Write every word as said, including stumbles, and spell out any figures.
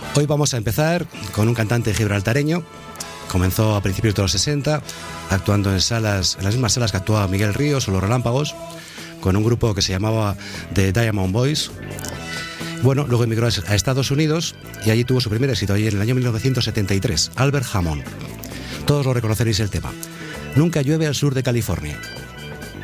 Hoy vamos a empezar con un cantante gibraltareño. Comenzó a principios de los sesenta, actuando en salas, en las mismas salas que actuaba Miguel Ríos o Los Relámpagos, con un grupo que se llamaba The Diamond Boys. Bueno, luego emigró a Estados Unidos y allí tuvo su primer éxito, allí en el año mil novecientos setenta y tres, Albert Hammond. Todos lo reconoceréis el tema. Nunca llueve al sur de California.